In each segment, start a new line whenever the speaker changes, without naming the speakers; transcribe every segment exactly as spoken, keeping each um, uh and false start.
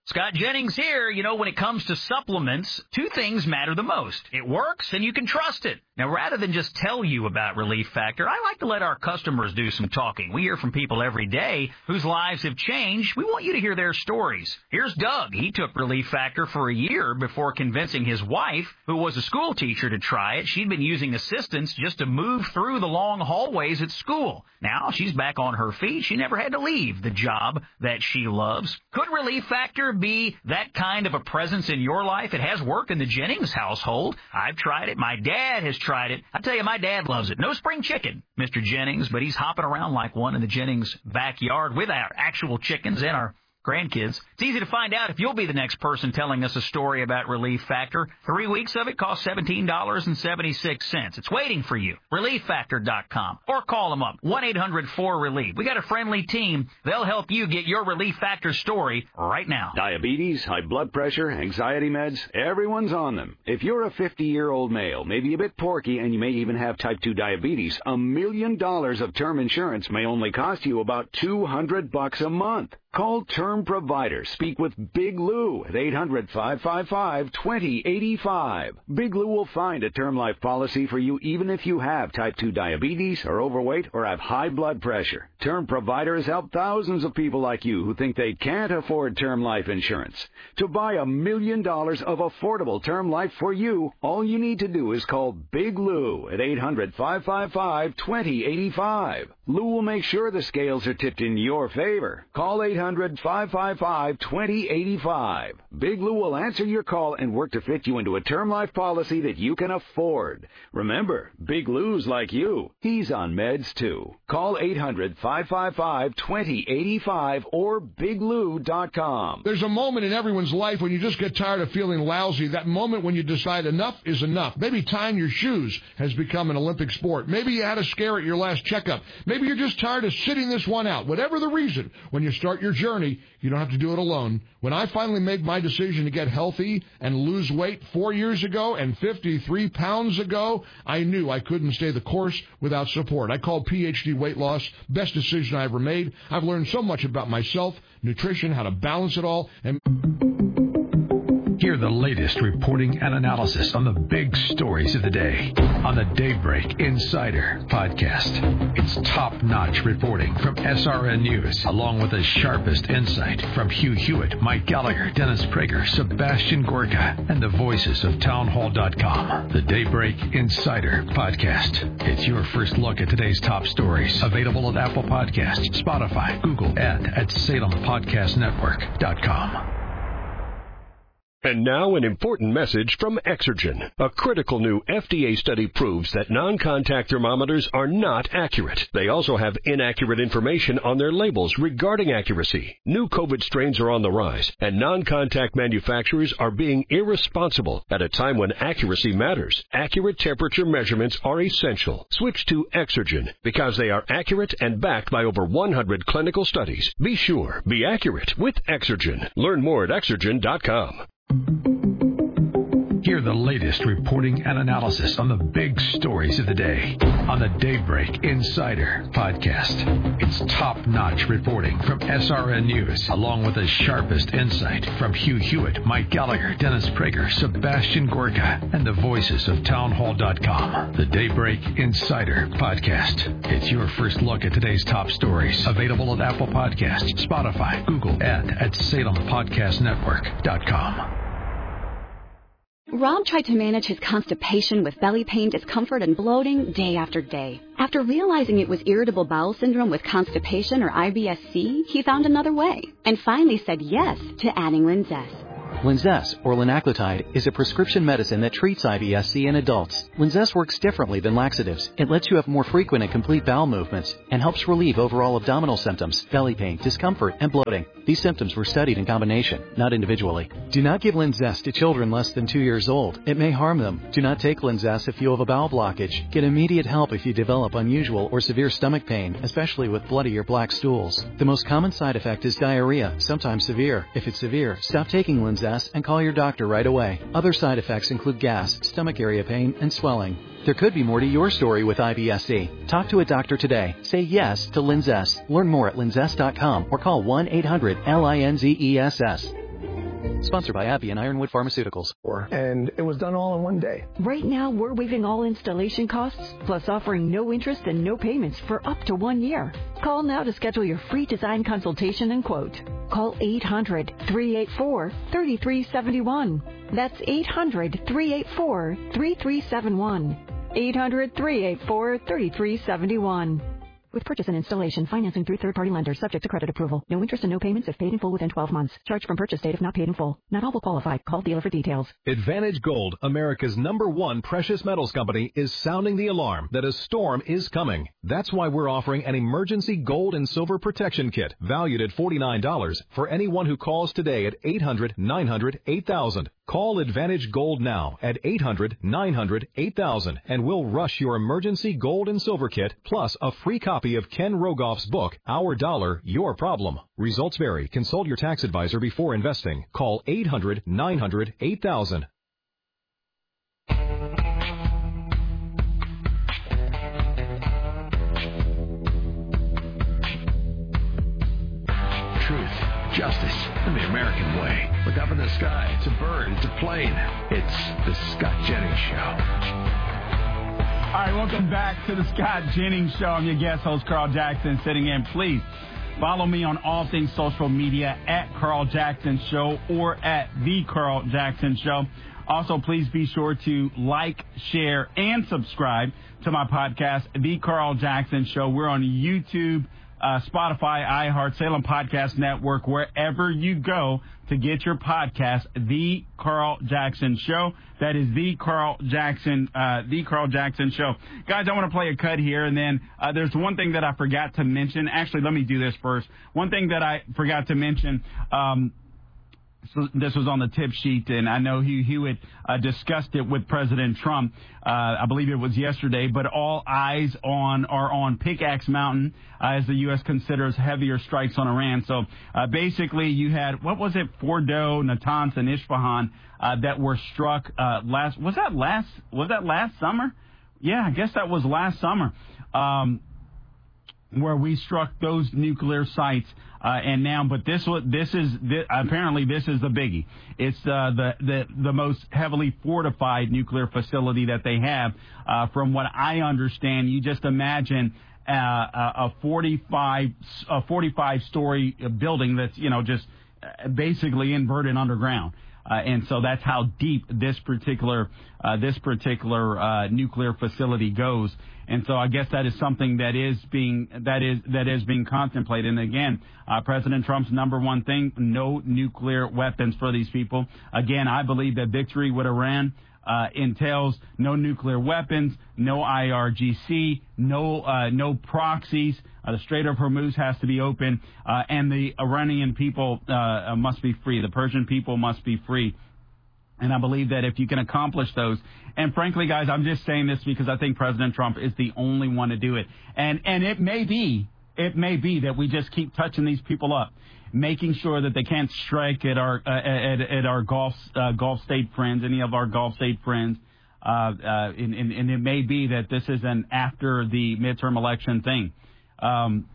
Scott Jennings here. You know, when it comes to supplements, two things matter the most. It works and you can trust it. Now, rather than just tell you about Relief Factor, I like to let our customers do some talking. We hear from people every day whose lives have changed. We want you to hear their stories. Here's Doug. He took Relief Factor for a year before convincing his wife, who was a school teacher, to try it. She'd been using assistants just to move through the long hallways at school. Now she's back on her feet. She never had to leave the job that she loves. Could Relief Factor be that kind of a presence in your life? It has worked in the Jennings household. I've tried it. My dad has tried it. I tell you, my dad loves it. No spring chicken, Mister Jennings, but he's hopping around like one in the Jennings backyard with our actual chickens and our grandkids. It's easy to find out if you'll be the next person telling us a story about Relief Factor. Three weeks of it costs seventeen dollars and seventy-six cents. It's waiting for you. relief factor dot com. Or call them up. one eight hundred four relief. We got a friendly team. They'll help you get your Relief Factor story right now.
Diabetes, high blood pressure, anxiety meds, everyone's on them. If you're a fifty-year-old male, maybe a bit porky, and you may even have type two diabetes, a million dollars of term insurance may only cost you about two hundred bucks a month. Call Term Provider. Speak with Big Lou at eight hundred, five five five, two zero eight five. Big Lou will find a term life policy for you even if you have type two diabetes, are overweight, or have high blood pressure. Term Provider has helped thousands of people like you who think they can't afford term life insurance. To buy a million dollars of affordable term life for you, all you need to do is call Big Lou at eight hundred, five five five, two zero eight five. Lou will make sure the scales are tipped in your favor. Call eight hundred, five five five, two zero eight five. Big Lou will answer your call and work to fit you into a term life policy that you can afford. Remember, Big Lou's like you. He's on meds too. Call eight hundred, five five five, two zero eight five or big lou dot com.
There's a moment in everyone's life when you just get tired of feeling lousy. That moment when you decide enough is enough. Maybe tying your shoes has become an Olympic sport. Maybe you had a scare at your last checkup. Maybe you're just tired of sitting this one out. Whatever the reason, when you start your journey, you don't have to do it alone. When I finally made my decision to get healthy and lose weight four years ago and fifty-three pounds ago, I knew I couldn't stay the course without support. I called P H D Weight Loss. Best decision I ever made. I've learned so much about myself, nutrition, how to balance it all, and...
Hear the latest reporting and analysis on the big stories of the day on the Daybreak Insider podcast. It's top-notch reporting from S R N News, along with the sharpest insight from Hugh Hewitt, Mike Gallagher, Dennis Prager, Sebastian Gorka, and the voices of townhall dot com. The Daybreak Insider podcast. It's your first look at today's top stories. Available at Apple Podcasts, Spotify, Google, and at salem podcast network dot com.
And now an important message from Exergen. A critical new F D A study proves that non-contact thermometers are not accurate. They also have inaccurate information on their labels regarding accuracy. New COVID strains are on the rise, and non-contact manufacturers are being irresponsible at a time when accuracy matters. Accurate temperature measurements are essential. Switch to Exergen because they are accurate and backed by over one hundred clinical studies. Be sure, be accurate with Exergen. Learn more at exergen dot com.
Hear the latest reporting and analysis on the big stories of the day on the Daybreak Insider podcast. It's top-notch reporting from S R N News, along with the sharpest insight from Hugh Hewitt, Mike Gallagher, Dennis Prager, Sebastian Gorka, and the voices of townhall dot com. The Daybreak Insider podcast. It's your first look at today's top stories. Available at Apple Podcasts, Spotify, Google, and at salem podcast network dot com.
Rob tried to manage his constipation with belly pain, discomfort, and bloating day after day. After realizing it was irritable bowel syndrome with constipation or I B S C, he found another way and finally said yes to adding Linzess.
Linzess, or linaclotide, is a prescription medicine that treats I B S C in adults. Linzess works differently than laxatives. It lets you have more frequent and complete bowel movements and helps relieve overall abdominal symptoms, belly pain, discomfort, and bloating. These symptoms were studied in combination, not individually. Do not give Linzess to children less than two years old. It may harm them. Do not take Linzess if you have a bowel blockage. Get immediate help if you develop unusual or severe stomach pain, especially with bloody or black stools. The most common side effect is diarrhea, sometimes severe. If it's severe, stop taking Linzess and call your doctor right away. Other side effects include gas, stomach area pain, and swelling. There could be more to your story with I B S C. Talk to a doctor today. Say yes to Linzess. Learn more at linzess dot com or call one eight hundred L I N Z E S S. Sponsored by AbbVie and Ironwood Pharmaceuticals.
And it was done all in one day.
Right now, we're waiving all installation costs, plus offering no interest and no payments for up to one year. Call now to schedule your free design consultation and quote. Call eight hundred, three eight four, three three seven one. That's eight hundred, three eight four, three three seven one. eight hundred, three eight four, three three seven one. With purchase and installation, financing through third-party lenders, subject to credit approval. No interest and no payments if paid in full within twelve months. Charged from purchase date if not paid in full. Not all will qualify. Call dealer for details.
Advantage Gold, America's number one precious metals company, is sounding the alarm that a storm is coming. That's why we're offering an emergency gold and silver protection kit valued at forty-nine dollars for anyone who calls today at eight hundred, nine hundred, eight thousand. Call Advantage Gold now at eight hundred, nine hundred, eight thousand and we'll rush your emergency gold and silver kit plus a free copy of Ken Rogoff's book, Our Dollar, Your Problem. Results vary. Consult your tax advisor before investing. Call eight hundred, nine hundred, eight thousand.
Truth, justice, and the American way. Look up in the sky. It's a bird. It's a plane. It's the Scott Jennings Show.
All right, welcome back to the Scott Jennings Show. I'm your guest host, Carl Jackson, sitting in. Please follow me on all things social media at Carl Jackson Show or at The Carl Jackson Show. Also, please be sure to like, share, and subscribe to my podcast, The Carl Jackson Show. We're on YouTube, Uh, Spotify, iHeart, Salem Podcast Network, wherever you go to get your podcast, The Carl Jackson Show. That is The Carl Jackson, uh, The Carl Jackson Show. Guys, I want to play a cut here, and then uh, there's one thing that I forgot to mention. Actually, let me do this first. One thing that I forgot to mention, um, so this was on the tip sheet, and I know Hugh Hewitt uh, discussed it with President Trump. Uh, I believe it was yesterday, but all eyes on are on Pickaxe Mountain uh, as the U S considers heavier strikes on Iran. So uh, basically, you had, what was it, Fordo, Natanz, and Isfahan uh, that were struck uh, last. Was that last? Was that last summer? Yeah, I guess that was last summer. Um, where we struck those nuclear sites, uh, and now, but this was this is this, apparently this is the biggie. It's uh, the the the most heavily fortified nuclear facility that they have. Uh, from what I understand, you just imagine uh, a forty-five a forty-five story building that's you know just basically inverted underground. Uh, and so that's how deep this particular uh, this particular uh, nuclear facility goes. And so I guess that is something that is being that is that is being contemplated. And again, uh, President Trump's number one thing: no nuclear weapons for these people. Again, I believe that victory with Iran uh, entails no nuclear weapons, no I R G C, no uh, no proxies. Uh, the Strait of Hormuz has to be open, uh, and the Iranian people uh, must be free. The Persian people must be free. And I believe that if you can accomplish those, and frankly, guys, I'm just saying this because I think President Trump is the only one to do it. And and it may be, it may be that we just keep touching these people up, making sure that they can't strike at our uh, at, at our Gulf uh, Gulf state friends, any of our Gulf state friends. Uh, uh, and, and, and it may be that this is an after the midterm election thing. Um,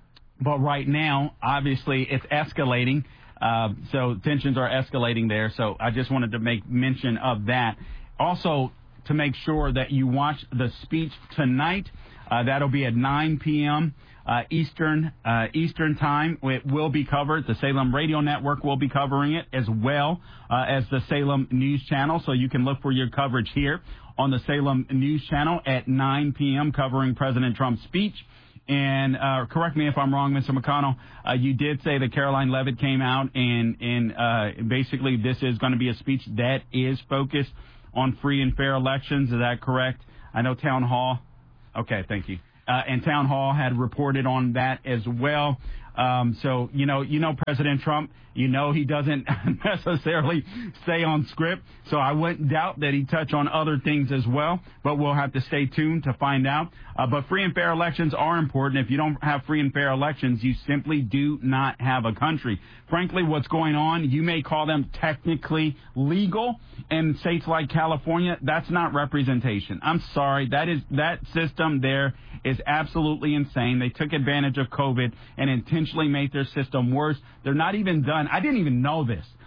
but right now, obviously, it's escalating. Uh, so tensions are escalating there. So I just wanted to make mention of that. Also, to make sure that you watch the speech tonight. Uh, that'll be at nine p.m. Uh, Eastern uh, Eastern time. It will be covered. The Salem Radio Network will be covering it as well uh, as the Salem News Channel. So you can look for your coverage here on the Salem News Channel at nine p.m. covering President Trump's speech. And uh, correct me if I'm wrong, Mister McConnell, uh, you did say that Caroline Leavitt came out and, and uh, basically this is going to be a speech that is focused on free and fair elections. Is that correct? I know Town Hall. Okay, thank you. Uh, and Town Hall had reported on that as well. Um, so, you know, you know, President Trump, you know, he doesn't necessarily stay on script. So I wouldn't doubt that he'd touch on other things as well. But we'll have to stay tuned to find out. Uh, but free and fair elections are important. If you don't have free and fair elections, you simply do not have a country. Frankly, what's going on, you may call them technically legal in states like California. That's not representation. I'm sorry. That is that system there is absolutely insane. They took advantage of COVID and intentionally made their system worse. They're not even done. I didn't even know this.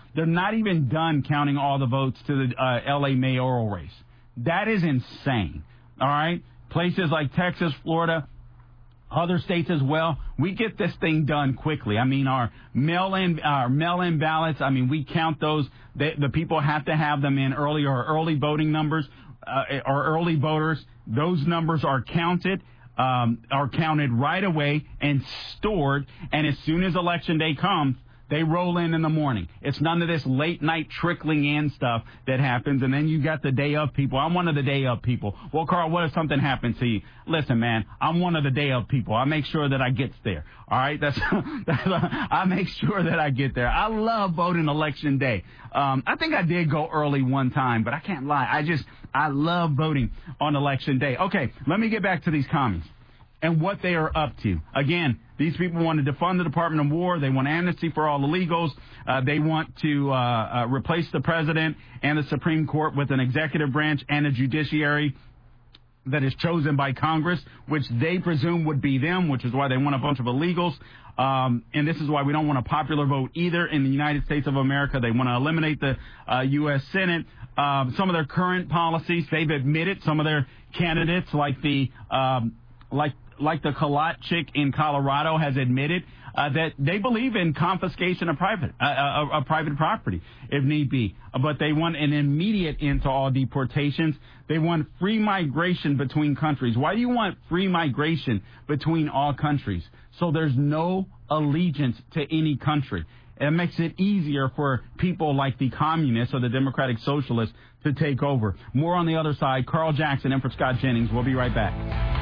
They're not even done counting all the votes to the uh, L A mayoral race. That is insane. All right? Places like Texas, Florida, other states as well, we get this thing done quickly. I mean, our mail-in, our mail-in ballots, I mean, we count those. They, the people have to have them in early or early voting numbers uh, or early voters. Those numbers are counted, um, are counted right away and stored. And as soon as Election Day comes, they roll in in the morning. It's none of this late night trickling in stuff that happens. And then you got the day of people. I'm one of the day of people. Well, Carl, what if something happens to you? Listen, man, I'm one of the day of people. I make sure that I get there. All right. That's, that's I make sure that I get there. I love voting Election Day. Um, I think I did go early one time, but I can't lie. I just, I love voting on Election Day. Okay. Let me get back to these commies and what they are up to. Again, these people want to defund the Department of War. They want amnesty for all illegals. Uh, they want to uh, uh, replace the president and the Supreme Court with an executive branch and a judiciary that is chosen by Congress, which they presume would be them, which is why they want a bunch of illegals. Um, and this is why we don't want a popular vote either in the United States of America. They want to eliminate the uh, U S Senate. Um, some of their current policies, they've admitted some of their candidates, like the um, like like the Kalat chick in Colorado has admitted uh, that they believe in confiscation of private uh, uh, of private property if need be. But they want an immediate end to all deportations. They want free migration between countries. Why do you want free migration between all countries? So there's no allegiance to any country. It makes it easier for people like the communists or the Democratic Socialists to take over. More on the other side. Carl Jackson and for Scott Jennings. We'll be right back.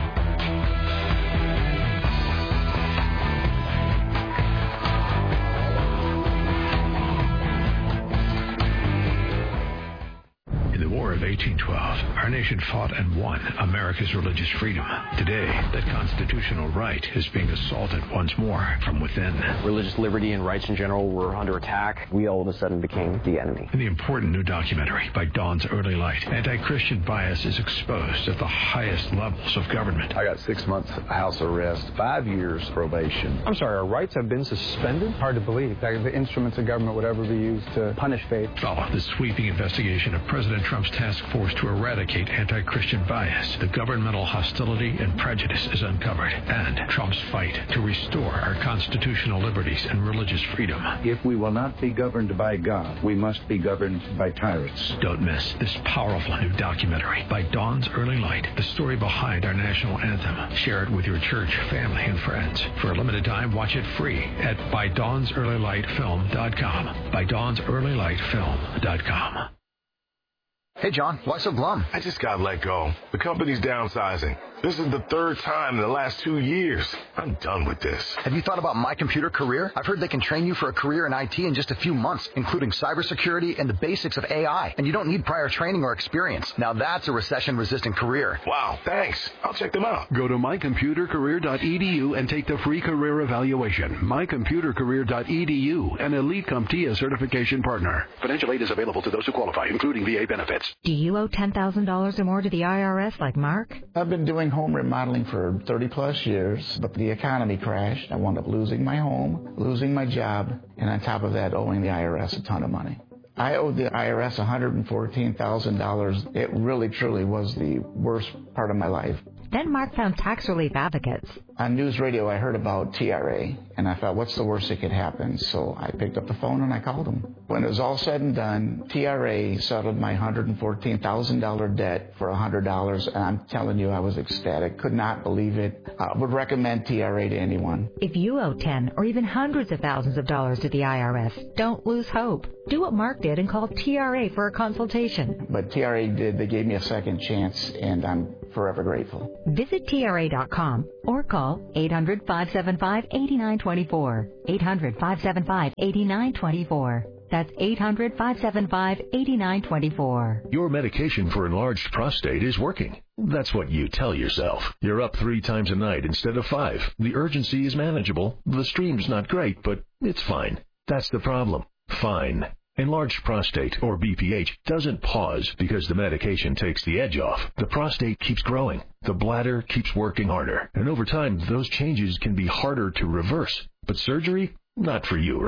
Of eighteen twelve, our nation fought and won America's religious freedom. Today, that constitutional right is being assaulted once more from within.
Religious liberty and rights in general were under attack. We all of a sudden became the enemy.
In the important new documentary by Dawn's Early Light, anti-Christian bias is exposed at the highest levels of government.
I got six months house arrest, five years probation.
I'm sorry, our rights have been suspended?
Hard to believe that the instruments of government would ever be used to punish faith.
Follow the sweeping investigation of President Trump's task force to eradicate anti-Christian bias. The governmental hostility and prejudice is uncovered, and Trump's fight to restore our constitutional liberties and religious freedom.
If we will not be governed by God, we must be governed by tyrants.
Don't miss this powerful new documentary by Dawn's Early Light, the story behind our national anthem. Share it with your church, family, and friends. For a limited time, watch it free at by dawns early light film dot com. by dawns early light film dot com.
Hey, John, why so glum?
I just got let go. The company's downsizing. This is the third time in the last two years. I'm done with this.
Have you thought about My Computer Career? I've heard they can train you for a career in I T in just a few months, including cybersecurity and the basics of A I. And you don't need prior training or experience. Now that's a recession-resistant career.
Wow, thanks. I'll check them out.
Go to my computer career dot e d u and take the free career evaluation. my computer career dot e d u, an Elite CompTIA certification partner. Financial aid is available to those who qualify, including V A benefits.
Do you owe ten thousand dollars or more to the I R S like Mark?
I've been doing home remodeling for thirty plus years, but the economy crashed. I wound up losing my home, losing my job, and on top of that, owing the I R S a ton of money. I owed the I R S one hundred fourteen thousand dollars. It really, truly was the worst part of my life.
Then Mark found Tax Relief Advocates.
On news radio, I heard about T R A, and I thought, what's the worst that could happen? So I picked up the phone and I called them. When it was all said and done, T R A settled my one hundred fourteen thousand dollars debt for one hundred dollars, and I'm telling you, I was ecstatic. Could not believe it. I would recommend T R A to anyone.
If you owe ten or even hundreds of thousands of dollars to the I R S, don't lose hope. Do what Mark did and call T R A for a consultation.
But T R A did. They gave me a second chance, and I'm forever grateful.
Visit T R A dot com or call eight hundred, five seven five, eight nine two four. eight hundred, five seven five, eight nine two four. That's eight hundred, five seven five, eight nine two four.
Your medication for enlarged prostate is working. That's what you tell yourself. You're up three times a night instead of five. The urgency is manageable. The stream's not great, but it's fine. That's the problem. Fine. Enlarged prostate, or B P H, doesn't pause because the medication takes the edge off. The prostate keeps growing. The bladder keeps working harder. And over time, those changes can be harder to reverse. But surgery? Not for you, right?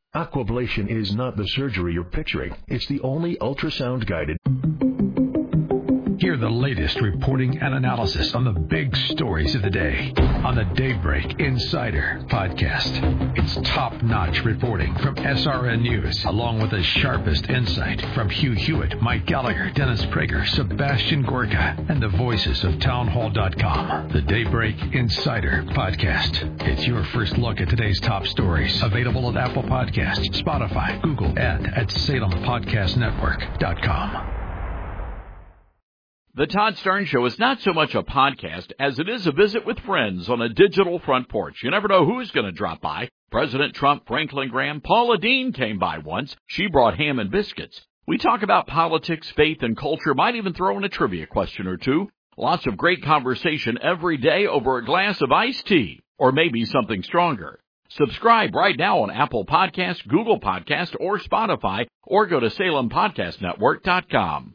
Aquablation is not the surgery you're picturing. It's the only ultrasound-guided...
Hear the latest reporting and analysis on the big stories of the day on the Daybreak Insider podcast. It's top-notch reporting from S R N News, along with the sharpest insight from Hugh Hewitt, Mike Gallagher, Dennis Prager, Sebastian Gorka, and the voices of townhall dot com. The Daybreak Insider podcast. It's your first look at today's top stories. Available at Apple Podcasts, Spotify, Google, and at Salem Podcast Network dot com.
The Todd Stern Show is not so much a podcast as it is a visit with friends on a digital front porch. You never know who's going to drop by. President Trump, Franklin Graham, Paula Deen came by once. She brought ham and biscuits. We talk about politics, faith, and culture. Might even throw in a trivia question or two. Lots of great conversation every day over a glass of iced tea, or maybe something stronger. Subscribe right now on Apple Podcasts, Google Podcasts, or Spotify, or go to Salem Podcast Network dot com.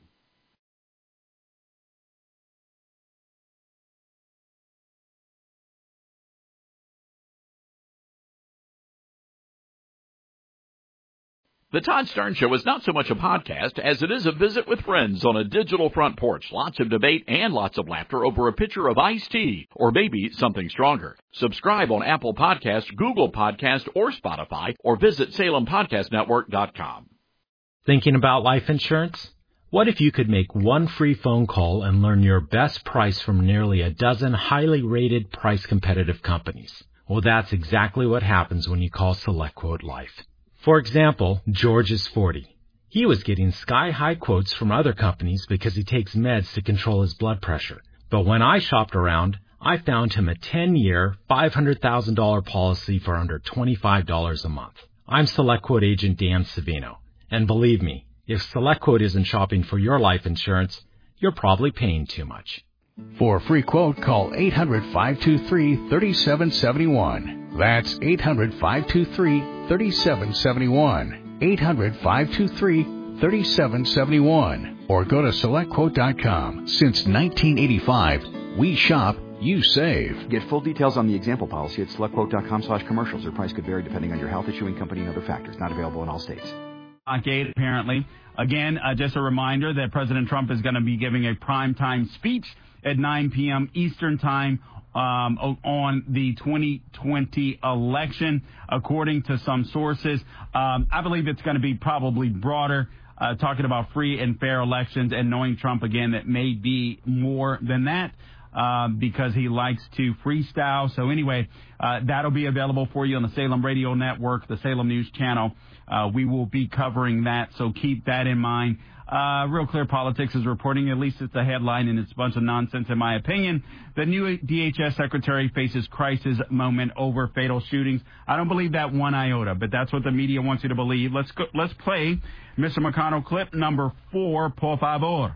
The Todd Stern Show is not so much a podcast as it is a visit with friends on a digital front porch. Lots of debate and lots of laughter over a pitcher of iced tea, or maybe something stronger. Subscribe on Apple Podcasts, Google Podcasts, or Spotify, or visit Salem Podcast Network dot com.
Thinking about life insurance? What if you could make one free phone call and learn your best price from nearly a dozen highly rated, price-competitive companies? Well, that's exactly what happens when you call SelectQuote Life. For example, George is forty. He was getting sky-high quotes from other companies because he takes meds to control his blood pressure. But when I shopped around, I found him a ten-year, five hundred thousand dollars policy for under twenty-five dollars a month. I'm SelectQuote agent Dan Savino. And believe me, if SelectQuote isn't shopping for your life insurance, you're probably paying too much.
For a free quote, call eight hundred, five two three, three seven seven one. That's eight hundred, five two three, three seven seven one. eight hundred, five two three, three seven seven one. Or go to Select Quote dot com. Since nineteen eighty-five, we shop, you save.
Get full details on the example policy at Select Quote dot com slash commercials. Their price could vary depending on your health, issuing company, and other factors. Not available in all states.
Gate, apparently. Again, uh, just a reminder that President Trump is going to be giving a primetime speech at nine p.m. Eastern Time um, on the twenty twenty election, according to some sources. Um, I believe it's going to be probably broader, uh, talking about free and fair elections, and knowing Trump, again, that may be more than that. Uh, because he likes to freestyle. So anyway, uh, that'll be available for you on the Salem Radio Network, the Salem News Channel. Uh, we will be covering that, so keep that in mind. Uh, Real Clear Politics is reporting, at least it's a headline, and it's a bunch of nonsense in my opinion. The new D H S secretary faces crisis moment over fatal shootings. I don't believe that one iota, but that's what the media wants you to believe. Let's go, let's play Mister McConnell clip number four, por favor.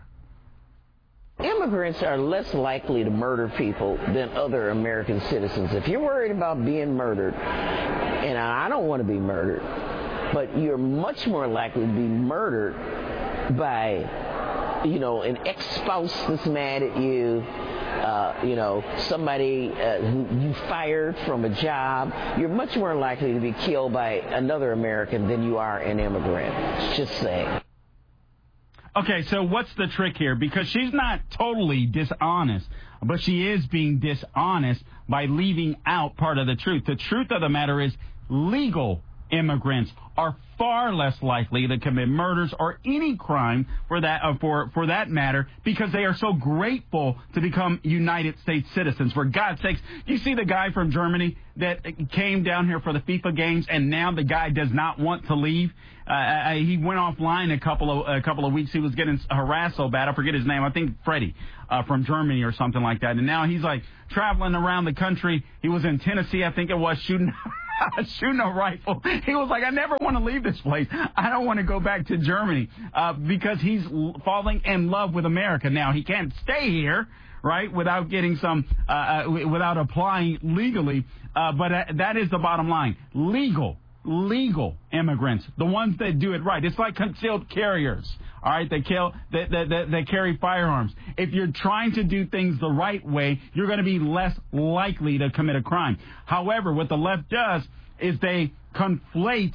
Immigrants are less likely to murder people than other American citizens. If you're worried about being murdered, and I don't want to be murdered, but you're much more likely to be murdered by, you know, an ex-spouse that's mad at you, uh, you know, somebody uh, who you fired from a job. You're much more likely to be killed by another American than you are an immigrant. Just saying.
Okay, so what's the trick here? Because she's not totally dishonest, but she is being dishonest by leaving out part of the truth. The truth of the matter is legal immigrants are far less likely to commit murders or any crime for that uh, for for that matter, because they are so grateful to become United States citizens. For God's sakes, you see the guy from Germany that came down here for the FIFA games, and now the guy does not want to leave. Uh, he went offline a couple of a couple of weeks. He was getting harassed so bad. I forget his name. I think Freddie uh, from Germany or something like that. And now he's like traveling around the country. He was in Tennessee, I think it was, shooting shooting a rifle. He was like, I never want to leave this place. I don't want to go back to Germany uh, because he's falling in love with America. Now, he can't stay here, right, without getting some, uh, uh, without applying legally. Uh, but uh, that is the bottom line. Legal. Legal immigrants, the ones that do it right. It's like concealed carriers, all right, they, kill, they, they, they, they carry firearms. If you're trying to do things the right way, you're going to be less likely to commit a crime. However, what the left does is they conflate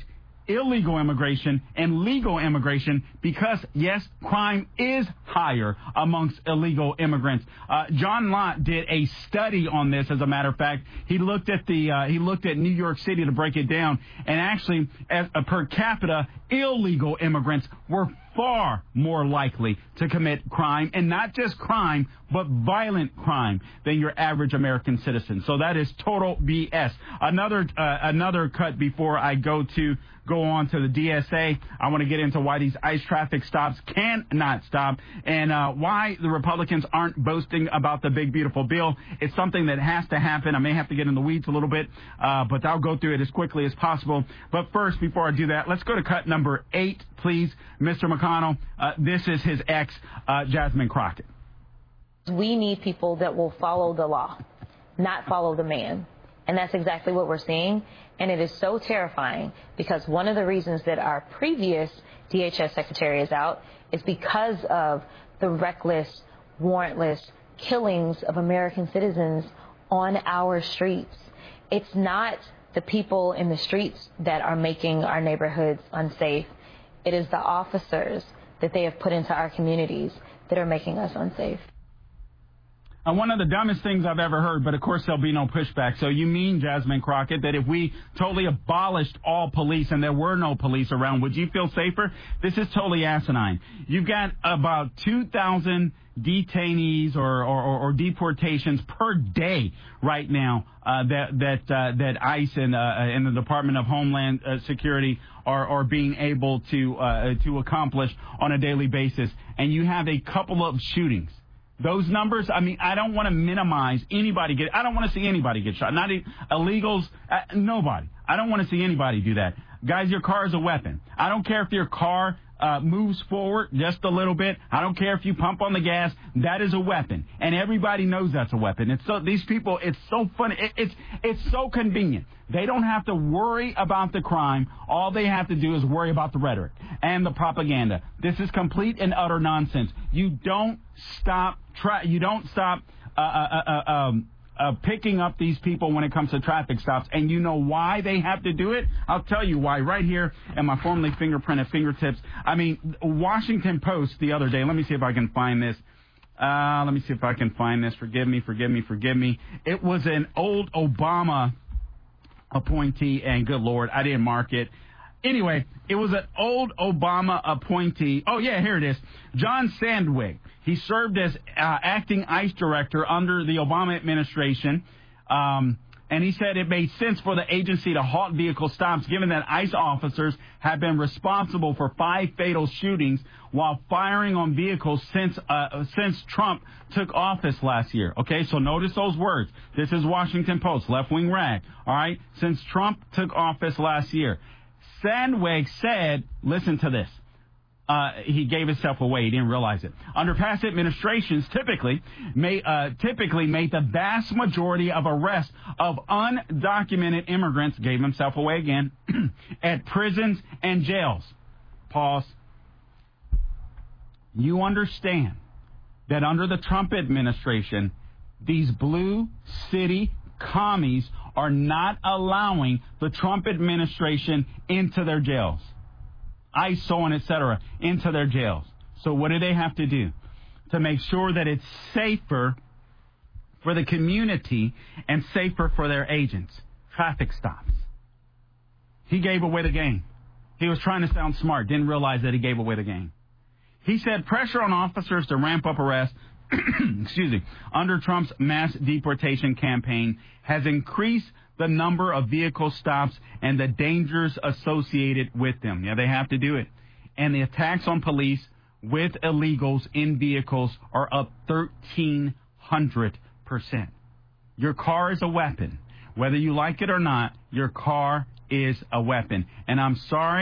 illegal immigration and legal immigration because, yes, crime is higher amongst illegal immigrants. Uh, John Lott did a study on this, as a matter of fact. He looked at the uh, he looked at New York City to break it down, and actually, as, uh, per capita, illegal immigrants were far more likely to commit crime, and not just crime, but violent crime, than your average American citizen. So that is total B S. Another uh, another cut before I go to go on to the D S A. I want to get into why these ICE traffic stops cannot stop, and uh, why the Republicans aren't boasting about the big, beautiful bill. It's something that has to happen. I may have to get in the weeds a little bit, uh, but I'll go through it as quickly as possible. But first, before I do that, let's go to cut number eight, please. Mister McConnell, uh, this is his ex, uh, Jasmine Crockett.
We need people that will follow the law, not follow the man. And that's exactly what we're seeing. And it is so terrifying because one of the reasons that our previous D H S secretary is out is because of the reckless, warrantless killings of American citizens on our streets. It's not the people in the streets that are making our neighborhoods unsafe. It is the officers that they have put into our communities that are making us unsafe.
Uh, one of the dumbest things I've ever heard, but of course there'll be no pushback. So you mean, Jasmine Crockett, that if we totally abolished all police and there were no police around, would you feel safer? This is totally asinine. You've got about two thousand detainees or, or, or deportations per day right now uh, that that uh, that ICE and, uh, and the Department of Homeland uh, Security are, are being able to uh, to accomplish on a daily basis. And you have a couple of shootings. Those numbers, I mean, I don't want to minimize anybody get. I don't want to see anybody get shot. Not e- illegals, uh, nobody. I don't want to see anybody do that. Guys, your car is a weapon. I don't care if your car uh, moves forward just a little bit. I don't care if you pump on the gas. That is a weapon, and everybody knows that's a weapon. It's so these people. It's so funny. It, it's it's so convenient. They don't have to worry about the crime. All they have to do is worry about the rhetoric and the propaganda. This is complete and utter nonsense. You don't stop. Try. You don't stop. Uh, uh, uh, um, Uh, picking up these people when it comes to traffic stops. And you know why they have to do it? I'll tell you why right here in my formerly fingerprinted fingertips. I mean, Washington Post the other day, let me see if I can find this. Uh, let me see if I can find this. Forgive me, forgive me, forgive me. It was an old Obama appointee, and good Lord, I didn't mark it. Anyway, it was an old Obama appointee. Oh, yeah, here it is. John Sandwig. He served as uh, acting ICE director under the Obama administration. Um, and he said it made sense for the agency to halt vehicle stops, given that ICE officers have been responsible for five fatal shootings while firing on vehicles since uh, since Trump took office last year. Okay, so notice those words. This is Washington Post, left-wing rag. All right, since Trump took office last year. Sandwig said, listen to this. Uh, he gave himself away. He didn't realize it. Under past administrations, typically, may, uh, typically made the vast majority of arrests of undocumented immigrants, gave himself away again, at prisons and jails. Pause. You understand that under the Trump administration, these blue city commies are not allowing the Trump administration into their jails. ICE, so on, et cetera, into their jails. So what do they have to do to make sure that it's safer for the community and safer for their agents? Traffic stops. He gave away the game. He was trying to sound smart, didn't realize that he gave away the game. He said pressure on officers to ramp up arrests excuse me, under Trump's mass deportation campaign has increased the number of vehicle stops and the dangers associated with them. Yeah, they have to do it. And the attacks on police with illegals in vehicles are up thirteen hundred percent. Your car is a weapon. Whether you like it or not, your car is a weapon. And I'm sorry.